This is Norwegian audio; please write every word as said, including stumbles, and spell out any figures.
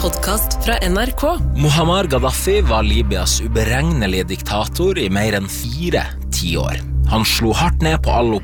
podcast fra N R K. Muammar Gaddafi var Libyas uberegnelige diktator i mer enn fire tiår. Han slo hardt ned på all